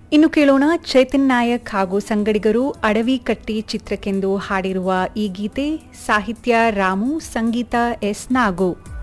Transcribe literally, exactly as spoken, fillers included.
ಇನ್ನು ಕೇಳೋಣ ಚೇತನ್ ನಾಯಕ್ ಹಾಗೂ ಸಂಗಡಿಗರು ಅಡವಿ ಕಟ್ಟಿ ಚಿತ್ರಕ್ಕೆಂದು ಹಾಡಿರುವ ಈ ಗೀತೆ. ಸಾಹಿತ್ಯ ರಾಮು, ಸಂಗೀತ ಎಸ್ ನಾಗು.